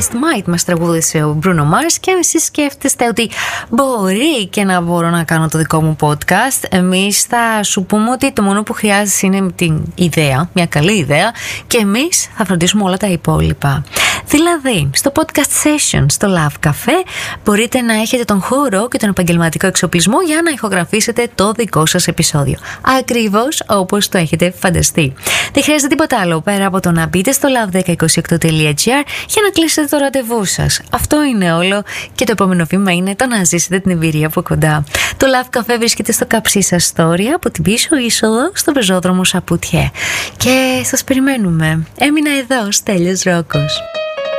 Modest Might μας τραγούδισε ο Bruno Mars και εσείς σκέφτεστε ότι μπορεί και να μπορώ να κάνω το δικό μου podcast. Εμείς θα σου πούμε ότι το μόνο που χρειάζεσαι είναι την ιδέα, μια καλή ιδέα, και εμείς θα φροντίσουμε όλα τα υπόλοιπα. Δηλαδή, στο podcast session, στο Love Cafe, μπορείτε να έχετε τον χώρο και τον επαγγελματικό εξοπλισμό για να ηχογραφήσετε το δικό σας επεισόδιο. Ακριβώς όπως το έχετε φανταστεί. Δεν χρειάζεται τίποτα άλλο πέρα από το να μπείτε στο love1028.gr για να κλείσετε το ραντεβού σας. Αυτό είναι όλο και το επόμενο βήμα είναι το να ζήσετε την εμπειρία από κοντά. Το Love Cafe βρίσκεται στο Καψί σας Story από την πίσω είσοδο στο πεζόδρομο Σαπουτιέ. Και σας περιμένουμε. Έμεινα εδώ, Στέλιος Ρόκος.